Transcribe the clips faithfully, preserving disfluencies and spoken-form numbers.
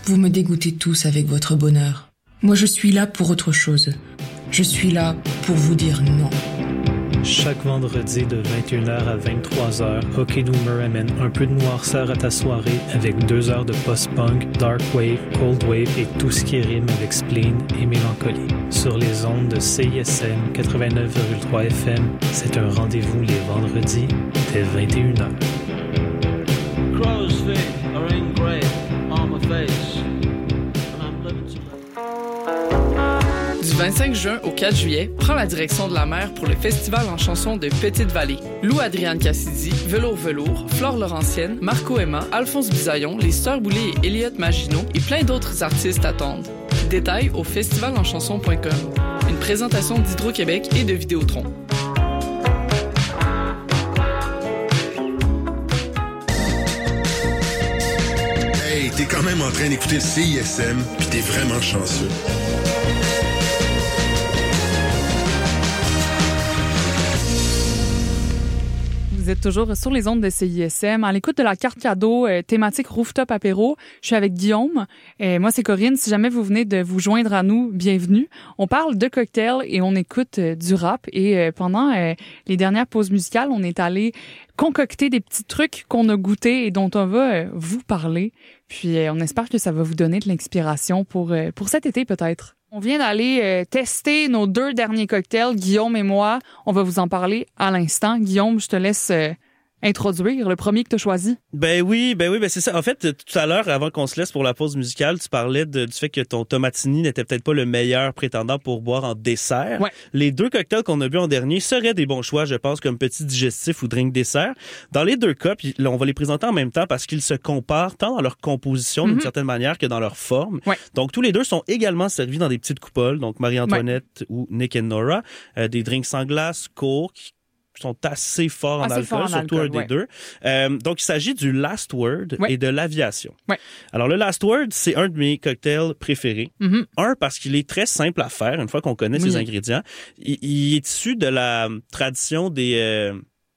Vous me dégoûtez tous avec votre bonheur. Moi, je suis là pour autre chose. Je suis là pour vous dire non. Chaque vendredi de vingt et une heures à vingt-trois heures, Hockey Doomer amène un peu de noirceur à ta soirée avec deux heures de post-punk, dark wave, cold wave et tout ce qui rime avec spleen et mélancolie. Sur les ondes de C I S M quatre-vingt-neuf virgule trois F M, c'est un rendez-vous les vendredis dès vingt et une heures. Crow's feet are engraved on my face. Du vingt-cinq juin au quatre juillet, prends la direction de la mer pour le festival en chanson de Petite-Vallée. Lou Adriane Cassidy, Velours Velours, Flore Laurentienne, Marco Emma, Alphonse Bisaillon, les Sœurs Boulay et Elliott Maginot et plein d'autres artistes attendent. Détails au festival en chanson point com. Une présentation d'Hydro-Québec et de Vidéotron. Hey, t'es quand même en train d'écouter le C I S M, pis t'es vraiment chanceux. Vous êtes toujours sur les ondes de C I S M, à l'écoute de la carte cadeau euh, thématique Rooftop Apéro. Je suis avec Guillaume. Et moi, c'est Corinne. Si jamais vous venez de vous joindre à nous, bienvenue. On parle de cocktails et on écoute euh, du rap. Et euh, pendant euh, les dernières pauses musicales, on est allé concocter des petits trucs qu'on a goûtés et dont on va euh, vous parler. Puis euh, on espère que ça va vous donner de l'inspiration pour, euh, pour cet été peut-être. On vient d'aller euh, tester nos deux derniers cocktails, Guillaume et moi. On va vous en parler à l'instant. Guillaume, je te laisse euh, introduire le premier que tu as choisi. Ben oui, ben oui, ben c'est ça. En fait, tout à l'heure, avant qu'on se laisse pour la pause musicale, tu parlais de, du fait que ton tomatini n'était peut-être pas le meilleur prétendant pour boire en dessert. Ouais. Les deux cocktails qu'on a bu en dernier seraient des bons choix, je pense, comme petit digestif ou drink dessert. Dans les deux cas, puis là, on va les présenter en même temps parce qu'ils se comparent tant dans leur composition, mm-hmm. d'une certaine manière, que dans leur forme. Ouais. Donc, tous les deux sont également servis dans des petites coupoles, donc Marie-Antoinette ouais. ou Nick and Nora, euh, des drinks sans glace, courts, qui sont assez forts en assez alcool, fort en surtout alcool, un ouais. des deux. Euh, donc, il s'agit du Last Word ouais. et de l'Aviation. Ouais. Alors, le Last Word, c'est un de mes cocktails préférés. Mm-hmm. Un, parce qu'il est très simple à faire, une fois qu'on connaît oui. ses ingrédients. Il, il est issu de la tradition des, euh,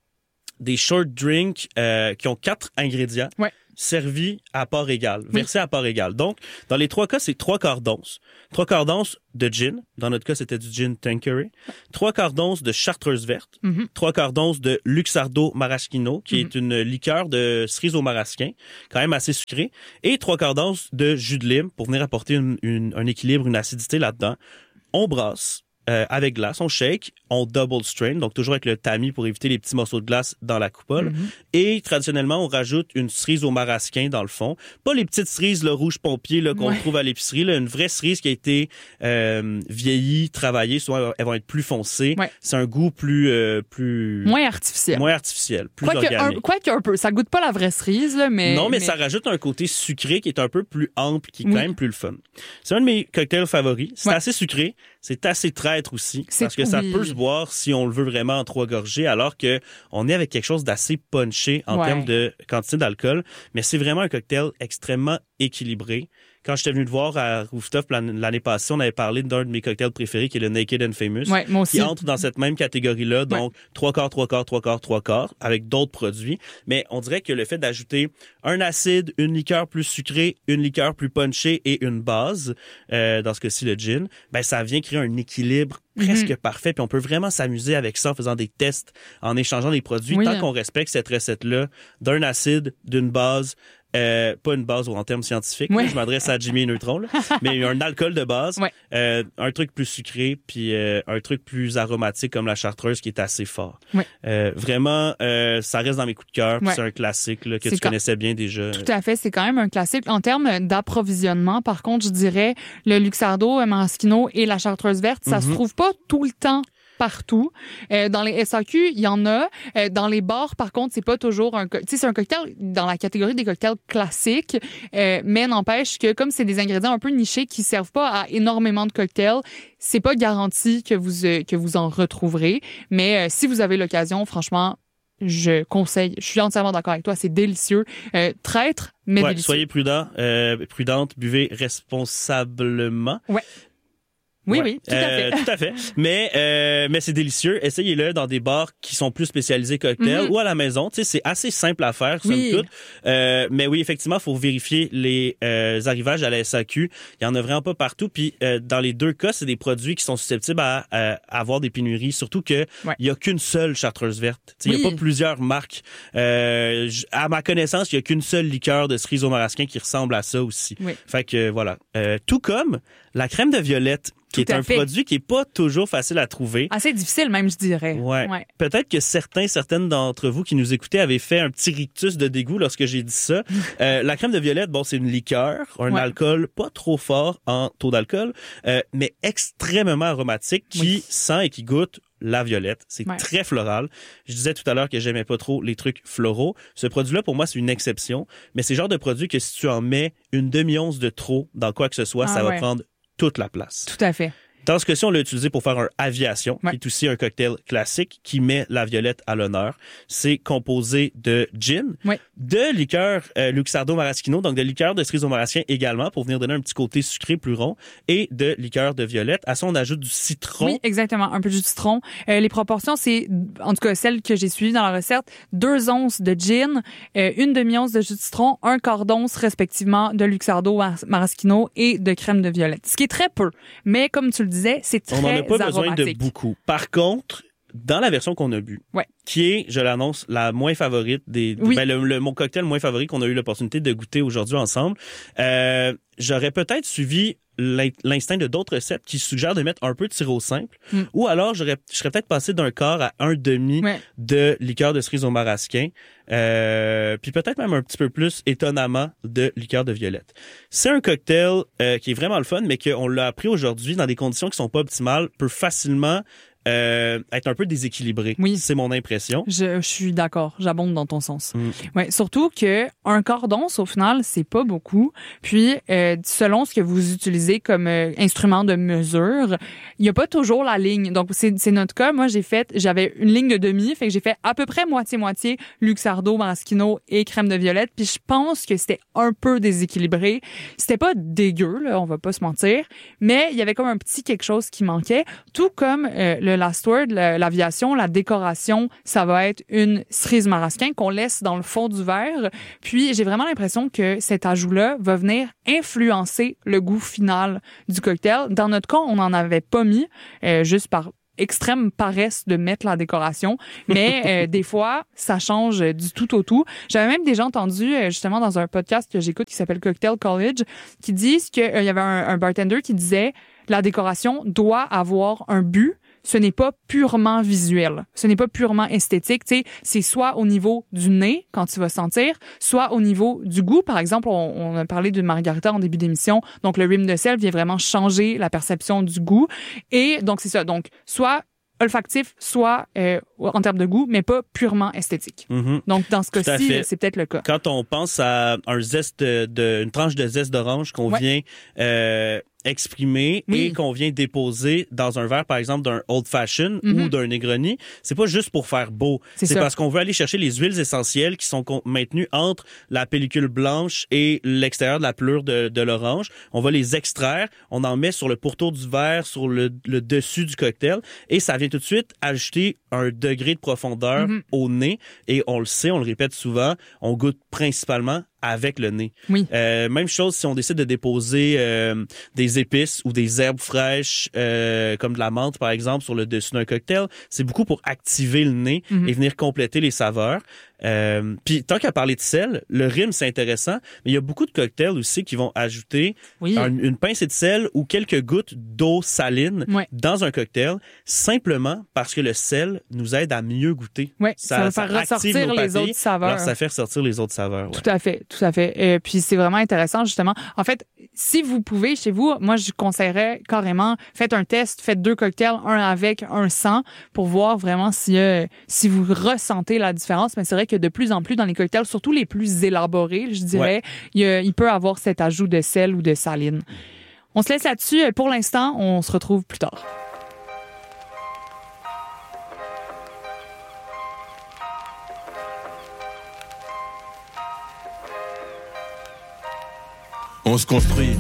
des short drinks euh, qui ont quatre ingrédients. Ouais. Servi à part égale, versé oui. à part égale. Donc, dans les trois cas, c'est trois quarts d'once. Trois quarts d'once de gin. Dans notre cas, c'était du gin Tanqueray. Trois quarts d'once de chartreuse verte. Mm-hmm. Trois quarts d'once de Luxardo Maraschino, qui mm-hmm. est une liqueur de cerise au marasquin, quand même assez sucrée. Et trois quarts d'once de jus de lime pour venir apporter une, une, un équilibre, une acidité là-dedans. On brasse. Euh, avec glace, on shake, on double strain, donc toujours avec le tamis pour éviter les petits morceaux de glace dans la coupole. Mm-hmm. Et traditionnellement, on rajoute une cerise au marasquin dans le fond. Pas les petites cerises le rouge pompier là, qu'on ouais. trouve à l'épicerie, là, une vraie cerise qui a été euh, vieillie, travaillée. Souvent, elles vont être plus foncées. Ouais. C'est un goût plus euh, plus moins artificiel, moins artificiel, plus quoi organique. Que un, quoi qu'un peu, ça goûte pas la vraie cerise là, mais non, mais, mais... ça rajoute un côté sucré qui est un peu plus ample, qui est oui. quand même plus le fun. C'est un de mes cocktails favoris. C'est ouais. assez sucré, c'est assez traître aussi. C'est Parce que ça oui. peut se boire si on le veut vraiment en trois gorgées, alors que on est avec quelque chose d'assez punché en ouais. termes de quantité d'alcool. Mais c'est vraiment un cocktail extrêmement équilibré. Quand j'étais venu te voir à Rooftop l'année passée, on avait parlé d'un de mes cocktails préférés qui est le Naked and Famous, ouais, moi aussi. qui entre dans cette même catégorie-là, donc trois ouais. quarts, trois quarts, trois quarts, trois quarts, avec d'autres produits. Mais on dirait que le fait d'ajouter un acide, une liqueur plus sucrée, une liqueur plus punchée et une base, euh, dans ce cas-ci le gin, ben ça vient créer un équilibre presque mm-hmm. parfait. Puis on peut vraiment s'amuser avec ça en faisant des tests, en échangeant des produits, oui, tant hein. qu'on respecte cette recette-là d'un acide, d'une base, Euh, pas une base en termes scientifiques, ouais. je m'adresse à Jimmy Neutron, là, mais un alcool de base, ouais. euh, un truc plus sucré, puis euh, un truc plus aromatique comme la chartreuse qui est assez fort. Ouais. Euh, vraiment, euh, ça reste dans mes coups de cœur, ouais. c'est un classique là, que c'est tu quand... connaissais bien déjà. Tout à fait, c'est quand même un classique. En termes d'approvisionnement, par contre, je dirais le Luxardo, le Maraschino et la chartreuse verte, ça mm-hmm. se trouve pas tout le temps partout. Euh, dans les S A Q, il y en a. Euh, dans les bars, par contre, c'est pas toujours un... Tu sais, c'est un cocktail dans la catégorie des cocktails classiques, euh, mais n'empêche que comme c'est des ingrédients un peu nichés qui servent pas à énormément de cocktails, c'est pas garanti que vous, euh, que vous en retrouverez. Mais euh, si vous avez l'occasion, franchement, je conseille. Je suis entièrement d'accord avec toi. C'est délicieux. Euh, traître, mais ouais, délicieux. Soyez prudents, euh, prudentes, buvez responsablement. Ouais. Oui, ouais. oui, tout à euh, fait. tout à fait. Mais, euh, mais c'est délicieux. Essayez-le dans des bars qui sont plus spécialisés cocktails mm-hmm. ou à la maison. Tu sais, c'est assez simple à faire, somme oui. toute. Euh, mais oui, effectivement, il faut vérifier les euh, arrivages à la S A Q. Il y en a vraiment pas partout. Puis euh, dans les deux cas, c'est des produits qui sont susceptibles à, à avoir des pénuries. Surtout que ouais. il y a qu'une seule chartreuse verte. Il oui. y a pas plusieurs marques. Euh, à ma connaissance, il y a qu'une seule liqueur de cerise au marasquin qui ressemble à ça aussi. Oui. Fait que voilà. Euh, tout comme la crème de violette, qui Tout est un fait. produit qui est pas toujours facile à trouver. Assez difficile même, je dirais. Ouais. ouais. Peut-être que certains, certaines d'entre vous qui nous écoutaient avaient fait un petit rictus de dégoût lorsque j'ai dit ça. euh, la crème de violette, bon, c'est une liqueur, un ouais. alcool pas trop fort en taux d'alcool, euh, mais extrêmement aromatique, qui oui. sent et qui goûte la violette. C'est ouais. très floral. Je disais tout à l'heure que j'aimais pas trop les trucs floraux. Ce produit-là, pour moi, c'est une exception, mais c'est le genre de produit que si tu en mets une demi-once de trop dans quoi que ce soit, ah, ça ouais. va prendre toute la place. Tout à fait. Dans ce cas-ci, on l'a utilisé pour faire un aviation, ouais. qui est aussi un cocktail classique qui met la violette à l'honneur. C'est composé de gin, ouais. de liqueur euh, Luxardo Maraschino, donc de liqueur de cerise au marasquin également, pour venir donner un petit côté sucré plus rond, et de liqueur de violette. À ça, on ajoute du citron. Oui, exactement, un peu de jus de citron. Euh, les proportions, c'est, en tout cas, celle que j'ai suivie dans la recette, deux onces de gin, euh, une demi-once de jus de citron, un quart d'once respectivement de Luxardo Maraschino et de crème de violette. Ce qui est très peu, mais comme tu le disais, c'est très aromatique. On n'en a pas besoin de beaucoup. Par contre, dans la version qu'on a bu, ouais. qui est, je l'annonce, la moins favorite des, oui. ben, le, le, mon cocktail moins favori qu'on a eu l'opportunité de goûter aujourd'hui ensemble, euh, j'aurais peut-être suivi l'instinct de d'autres recettes qui suggèrent de mettre un peu de sirop simple, mm. ou alors j'aurais, je serais peut-être passé d'un quart à un demi ouais. de liqueur de cerise au marasquin, euh, puis peut-être même un petit peu plus, étonnamment, de liqueur de violette. C'est un cocktail euh, qui est vraiment le fun, mais qu'on l'a appris aujourd'hui dans des conditions qui sont pas optimales, peut facilement Euh, être un peu déséquilibré. Oui. C'est mon impression. Je, je suis d'accord. J'abonde dans ton sens. Mm. Ouais, surtout que un quart d'once, au final, c'est pas beaucoup. Puis, euh, selon ce que vous utilisez comme euh, instrument de mesure, il y a pas toujours la ligne. Donc, c'est, c'est notre cas. Moi, j'ai fait, j'avais une ligne de demi, fait que j'ai fait à peu près moitié-moitié Luxardo, Maraschino et crème de violette. Puis, je pense que c'était un peu déséquilibré. C'était pas dégueu, là, on va pas se mentir. Mais il y avait comme un petit quelque chose qui manquait. Tout comme euh, le last word, l'aviation, la décoration, ça va être une cerise marasquin qu'on laisse dans le fond du verre. Puis, j'ai vraiment l'impression que cet ajout-là va venir influencer le goût final du cocktail. Dans notre cas, on n'en avait pas mis, euh, juste par extrême paresse de mettre la décoration, mais euh, des fois, ça change du tout au tout. J'avais même déjà entendu, euh, justement, dans un podcast que j'écoute qui s'appelle Cocktail College, qui disent qu'il euh, y avait un, un bartender qui disait la décoration doit avoir un but. Ce n'est pas purement visuel. Ce n'est pas purement esthétique. Tu sais, c'est soit au niveau du nez, quand tu vas sentir, soit au niveau du goût. Par exemple, on, on a parlé de margarita en début d'émission. Donc, le rim de sel vient vraiment changer la perception du goût. Et donc, c'est ça. Donc, soit olfactif, soit euh, en termes de goût, mais pas purement esthétique. Mm-hmm. Donc, dans ce cas-ci, c'est peut-être le cas. Quand on pense à un zeste de, de une tranche de zeste d'orange qu'on ouais. vient euh, exprimer oui. et qu'on vient déposer dans un verre, par exemple, d'un Old Fashion mm-hmm. ou d'un Negroni, c'est pas juste pour faire beau. C'est, c'est parce qu'on veut aller chercher les huiles essentielles qui sont maintenues entre la pellicule blanche et l'extérieur de la pelure de, de l'orange. On va les extraire, on en met sur le pourtour du verre, sur le, le dessus du cocktail, et ça vient tout de suite ajouter un degré de profondeur mm-hmm. au nez. Et on le sait, on le répète souvent, on goûte principalement avec le nez. Oui. Euh, même chose si on décide de déposer euh, des épices ou des herbes fraîches, euh, comme de la menthe par exemple, sur le dessus d'un cocktail. C'est beaucoup pour activer le nez mm-hmm. et venir compléter les saveurs. Euh, Puis tant qu'à parler de sel, le rhum c'est intéressant, mais il y a beaucoup de cocktails aussi qui vont ajouter oui. un, une pincée de sel ou quelques gouttes d'eau saline ouais. dans un cocktail, simplement parce que le sel nous aide à mieux goûter. Ouais, ça, ça va faire ressortir les autres saveurs. Alors ça fait ressortir les autres saveurs. Ouais. Tout à fait, tout à fait. Et puis c'est vraiment intéressant justement. En fait, si vous pouvez chez vous, moi je conseillerais carrément, faites un test, faites deux cocktails, un avec, un sans, pour voir vraiment si euh, si vous ressentez la différence. Mais c'est vrai que de plus en plus dans les cocktails, surtout les plus élaborés, je dirais, ouais. il, il peut avoir cet ajout de sel ou de saline. On se laisse là-dessus. Pour l'instant, on se retrouve plus tard. On se construit